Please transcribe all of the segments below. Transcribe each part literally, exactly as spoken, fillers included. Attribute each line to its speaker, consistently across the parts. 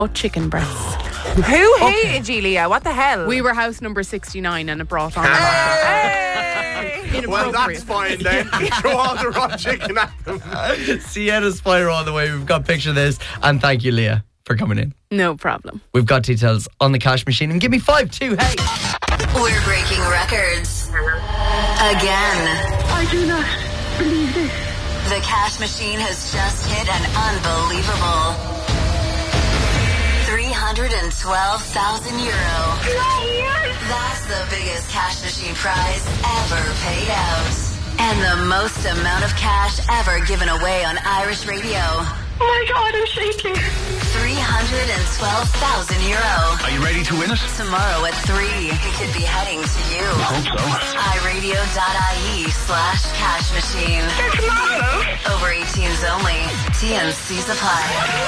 Speaker 1: chicken breasts.
Speaker 2: Who hated you, Leah? What the hell?
Speaker 1: We were house number sixty-nine and it brought on.
Speaker 2: Hey!
Speaker 3: Well, that's fine then. Throw all the raw chicken at them.
Speaker 4: Sienna Spire all the way. We've got a picture of this. And thank you, Leah, for coming in.
Speaker 1: No problem.
Speaker 4: We've got details on the cash machine. And give me five two, hey.
Speaker 5: We're breaking records. Again.
Speaker 6: I do not believe this.
Speaker 5: The cash machine has just hit an unbelievable three hundred twelve thousand euro. That's the biggest cash machine prize ever paid out. And the most amount of cash ever given away on Irish radio.
Speaker 6: Oh my God, I'm shaking.
Speaker 5: three hundred twelve thousand euro.
Speaker 7: Are you ready to win it?
Speaker 5: Tomorrow at three, it could be heading to you.
Speaker 7: I hope so.
Speaker 5: iRadio.ie slash cash machine.
Speaker 6: Tomorrow?
Speaker 5: Over eighteens only. T N C's apply.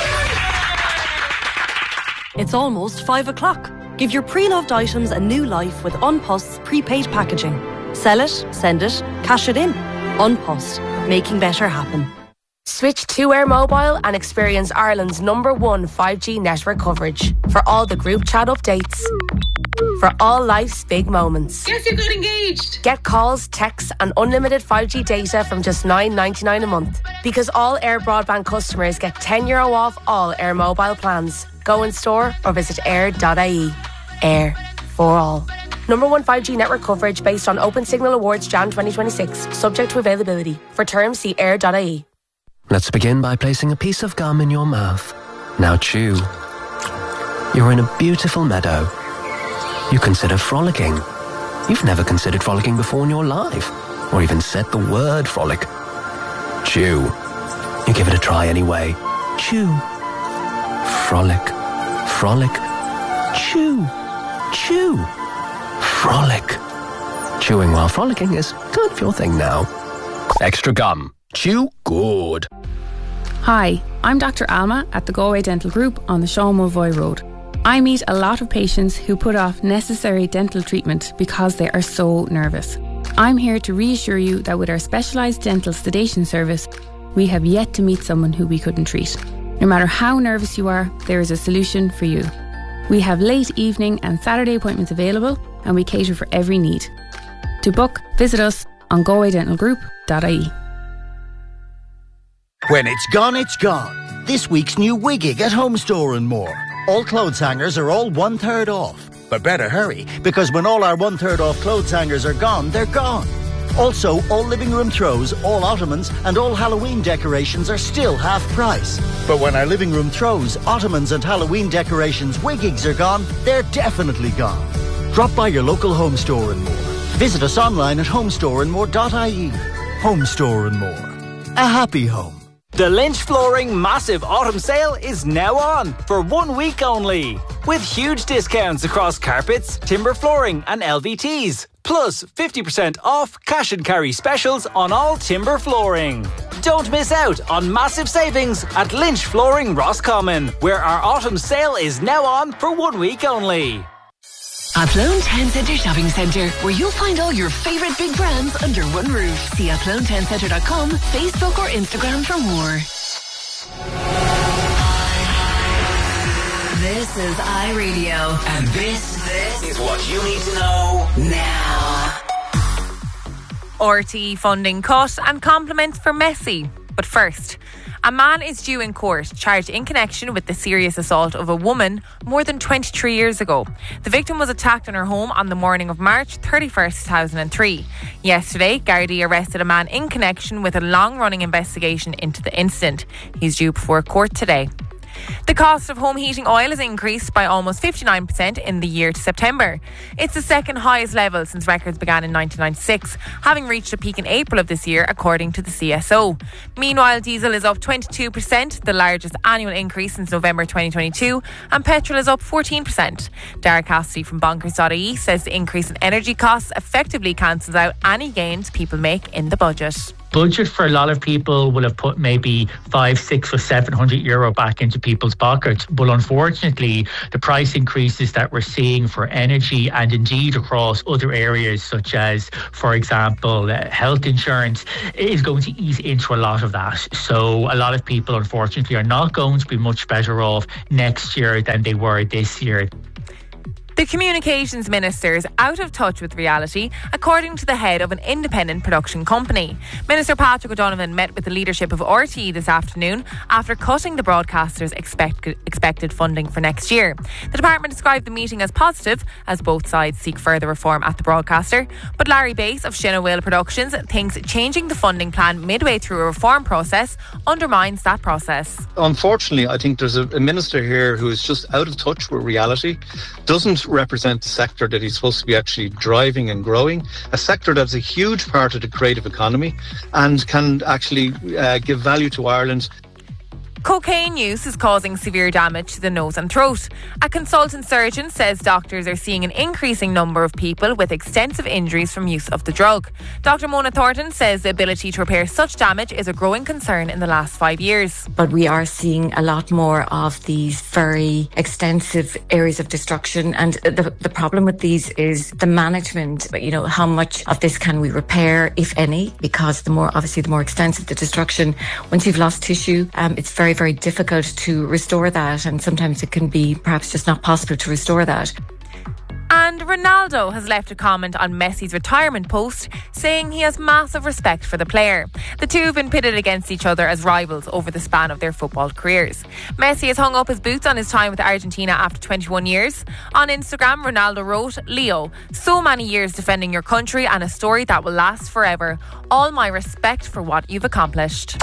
Speaker 8: It's almost five o'clock. Give your pre-loved items a new life with Unpost's prepaid packaging. Sell it, send it, cash it in. Unpost, making better happen.
Speaker 9: Switch to Air Mobile and experience Ireland's number one five G network coverage for all the group chat updates. For all life's big moments.
Speaker 6: Guess you got engaged.
Speaker 9: Get calls, texts and unlimited five G data from just nine ninety-nine a month. Because all Air Broadband customers get ten euro off all Air Mobile plans. Go in store or visit air dot I E. Air for all. Number one five G network coverage based on Open Signal Awards January twenty twenty-six. Subject to availability. For terms, see air dot I E.
Speaker 10: Let's begin by placing a piece of gum in your mouth. Now chew. You're in a beautiful meadow. You consider frolicking. You've never considered frolicking before in your life, or even said the word frolic. Chew. You give it a try anyway. Chew. Frolic. Frolic. Chew. Chew. Frolic. Chewing while frolicking is kind of your thing now. Extra gum. Chew good.
Speaker 1: Hi, I'm Doctor Alma at the Galway Dental Group on the Sean Mulvoy Road. I meet a lot of patients who put off necessary dental treatment because they are so nervous. I'm here to reassure you that with our specialised dental sedation service, we have yet to meet someone who we couldn't treat. No matter how nervous you are, there is a solution for you. We have late evening and Saturday appointments available, and we cater for every need. To book, visit us on galway dental group dot I E.
Speaker 11: When it's gone, it's gone. This week's new Wiggig at Home Store and More. All clothes hangers are all one third off. But better hurry, because when all our one third off clothes hangers are gone, they're gone. Also, all living room throws, all ottomans and all Halloween decorations are still half price. But when our living room throws, ottomans and Halloween decorations Wiggigs are gone, they're definitely gone. Drop by your local Home Store and More. Visit us online at home store and more dot I E. Home Store and More. A happy home.
Speaker 12: The Lynch Flooring Massive Autumn Sale is now on for one week only. With huge discounts across carpets, timber flooring and L V Ts. Plus fifty percent off cash and carry specials on all timber flooring. Don't miss out on massive savings at Lynch Flooring Roscommon, where our autumn sale is now on for one week only.
Speaker 13: Athlone Town Centre Shopping Centre, where you'll find all your favourite big brands under one roof. See athlone town centre dot com, Facebook or Instagram for more.
Speaker 5: This is iRadio.
Speaker 7: And this, this is what you need to know now.
Speaker 2: R T E funding cut and compliments for Messi. But first, a man is due in court charged in connection with the serious assault of a woman more than twenty-three years ago. The victim was attacked in her home on the morning of March thirty-first, two thousand three. Yesterday, Gardaí arrested a man in connection with a long-running investigation into the incident. He's due before court today. The cost of home heating oil has increased by almost fifty-nine percent in the year to September. It's the second highest level since records began in nineteen ninety-six, having reached a peak in April of this year, according to the C S O. Meanwhile, diesel is up twenty-two percent, the largest annual increase since November twenty twenty-two, and petrol is up fourteen percent. Dara Cassidy from bonkers dot I E says the increase in energy costs effectively cancels out any gains people make in the budget.
Speaker 14: budget for a lot of people will have put maybe five, six or seven hundred euro back into people's pockets. But unfortunately, the price increases that we're seeing for energy and indeed across other areas such as, for example, uh, health insurance is going to eat into a lot of that. So a lot of people unfortunately are not going to be much better off next year than they were this year.
Speaker 2: The communications minister is out of touch with reality, according to the head of an independent production company. Minister Patrick O'Donovan met with the leadership of R T E this afternoon after cutting the broadcaster's expect- expected funding for next year. The department described the meeting as positive, as both sides seek further reform at the broadcaster. But Larry Bass of Shinawil Productions thinks changing the funding plan midway through a reform process undermines that process.
Speaker 15: Unfortunately, I think there's a, a minister here who is just out of touch with reality, doesn't represent the sector that he's supposed to be actually driving and growing, a sector that's a huge part of the creative economy and can actually uh, give value to Ireland.
Speaker 2: Cocaine use is causing severe damage to the nose and throat. A consultant surgeon says doctors are seeing an increasing number of people with extensive injuries from use of the drug. Doctor Mona Thornton says the ability to repair such damage is a growing concern in the last five years.
Speaker 16: But we are seeing a lot more of these very extensive areas of destruction, and the, the problem with these is the management. You know, how much of this can we repair, if any, because the more, obviously, the more extensive the destruction, once you've lost tissue, um, it's very very difficult to restore that, and sometimes it can be perhaps just not possible to restore that.
Speaker 2: And Ronaldo has left a comment on Messi's retirement post, saying he has massive respect for the player. The two have been pitted against each other as rivals over the span of their football careers. Messi has hung up his boots on his time with Argentina after twenty-one years. On Instagram, Ronaldo wrote, "Leo, so many years defending your country and a story that will last forever. All my respect for what you've accomplished."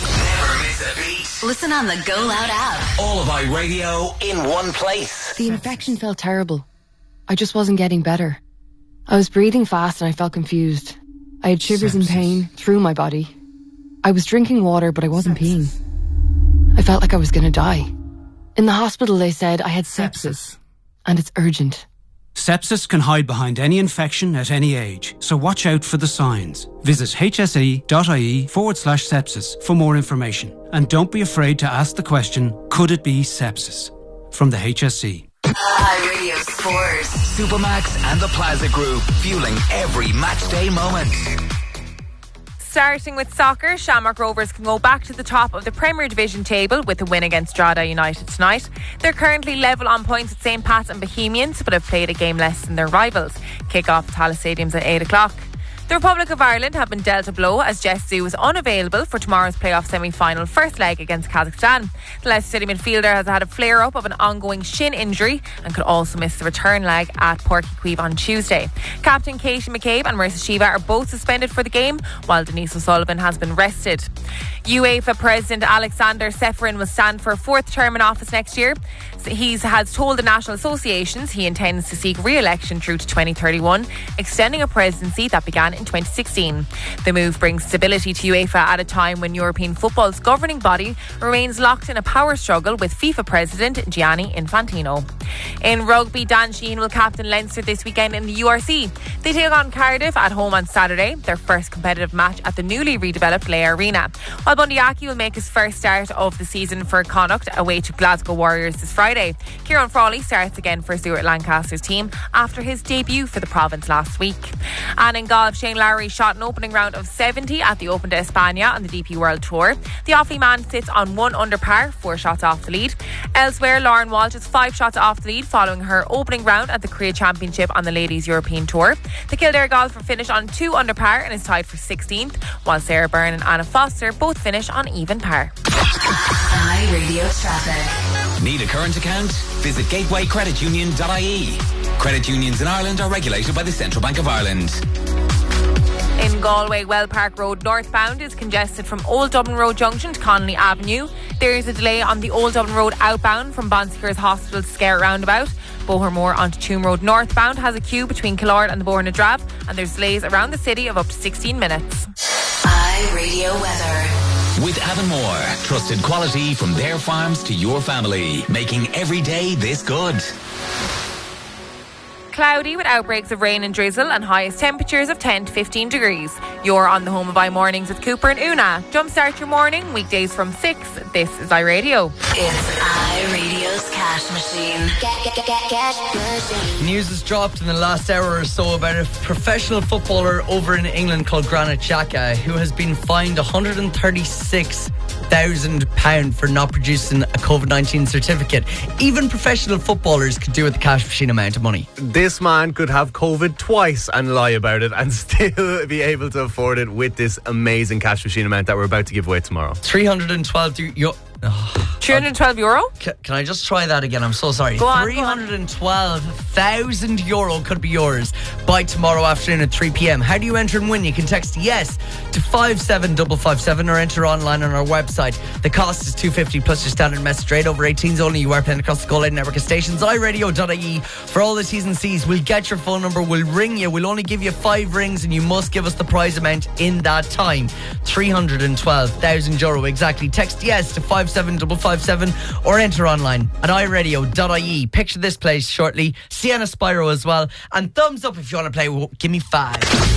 Speaker 5: Listen on the Go Loud app.
Speaker 7: All of iRadio in one place.
Speaker 17: The infection felt terrible. I just wasn't getting better. I was breathing fast and I felt confused. I had shivers and pain through my body. I was drinking water, but I wasn't peeing. I felt like I was going to die. In the hospital, they said I had sepsis, and it's urgent.
Speaker 18: Sepsis can hide behind any infection at any age, so watch out for the signs. Visit hse.ie forward slash sepsis for more information. And don't be afraid to ask the question, could it be sepsis? From the H S E.
Speaker 5: iRadio Sports.
Speaker 7: Supermax and the Plaza Group, fueling every match day moment.
Speaker 2: Starting with soccer, Shamrock Rovers can go back to the top of the Premier Division table with a win against Drogheda United tonight. They're currently level on points at Saint Pat's and Bohemians, but have played a game less than their rivals. Kick-off at Tallaght Stadium's at eight o'clock. The Republic of Ireland have been dealt a blow as Jess Zhu is unavailable for tomorrow's playoff semi-final first leg against Kazakhstan. The Leicester City midfielder has had a flare-up of an ongoing shin injury and could also miss the return leg at Páirc Uí Chaoimh on Tuesday. Captain Katie McCabe and Marissa Shiva are both suspended for the game, while Denise O'Sullivan has been rested. UEFA President Alexander Seferin will stand for a fourth term in office next year. He has told the national associations he intends to seek re-election through to twenty thirty-one, extending a presidency that began in twenty sixteen. The move brings stability to UEFA at a time when European football's governing body remains locked in a power struggle with FIFA President Gianni Infantino. In rugby, Dan Sheehan will captain Leinster this weekend in the U R C. They take on Cardiff at home on Saturday, their first competitive match at the newly redeveloped Leigh Arena. While Bundy Aki will make his first start of the season for Connacht away to Glasgow Warriors this Friday. Kieran Frawley starts again for Stuart Lancaster's team after his debut for the province last week. And in golf, Shane Lowry shot an opening round of seventy at the Open de España on the D P World Tour. The Offaly man sits on one under par, four shots off the lead. Elsewhere, Lauren Walsh is five shots off the lead following her opening round at the Korea Championship on the Ladies European Tour. The Kildare golfer finished on two under par and is tied for sixteenth, while Sarah Byrne and Anna Foster both finish on even par.
Speaker 5: iRadio traffic.
Speaker 7: Need a current account? Visit gateway credit union dot I E. Credit unions in Ireland are regulated by the Central Bank of Ireland.
Speaker 2: In Galway, Well Park Road northbound is congested from Old Dublin Road Junction to Connolly Avenue. There is a delay on the Old Dublin Road outbound from Bon Secours Hospital to Skerrit Roundabout. Bohermore onto Tuam Road northbound has a queue between Killard and the Bourne Drab, and there's delays around the city of up to sixteen minutes.
Speaker 5: iRadio weather.
Speaker 7: With Avonmore, trusted quality from their farms to your family, making every day this good.
Speaker 2: Cloudy with outbreaks of rain and drizzle and highest temperatures of ten to fifteen degrees. You're on the home of iMornings with Cooper and Una. Jumpstart your morning, weekdays from six. This is iRadio.
Speaker 5: It's iRadio's cash machine. Get, get, get, cash machine.
Speaker 4: News has dropped in the last hour or so about a professional footballer over in England called Granit Xhaka, who has been fined one hundred thirty-six thousand pounds for not producing a COVID nineteen certificate. Even professional footballers could do with the cash machine amount of money.
Speaker 3: This man could have COVID twice and lie about it and still be able to afford it with this amazing cash machine amount that we're about to give away tomorrow.
Speaker 4: three hundred twelve euro. Oh,
Speaker 2: three hundred twelve euro?
Speaker 4: Can, can I just try that again? I'm so sorry.
Speaker 2: Go on,
Speaker 4: three hundred twelve thousand euro could be yours by tomorrow afternoon at three p.m. How do you enter and win? You can text yes to five seven five five seven or enter online on our website. The cost is two hundred fifty plus your standard message rate. Over eighteens only. You are playing across the Go Loud network of stations. i radio dot I E for all the T's and C's. We'll get your phone number. We'll ring you. We'll only give you five rings and you must give us the prize amount in that time. three hundred twelve thousand euro exactly. Text yes to five seven five five seven or enter online at i radio dot I E. Picture this place shortly. Sienna Spyro as well. And thumbs up if you want to play. Give me five.